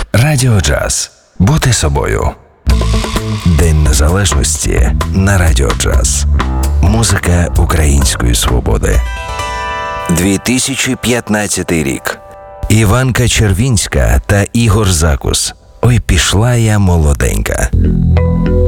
Радіо Джаз. Бути собою. День Незалежності на Радіо Джаз. Музика української свободи. 2015 рік. Іванка Червінська та Ігор Закус. Ой, пішла я молоденька.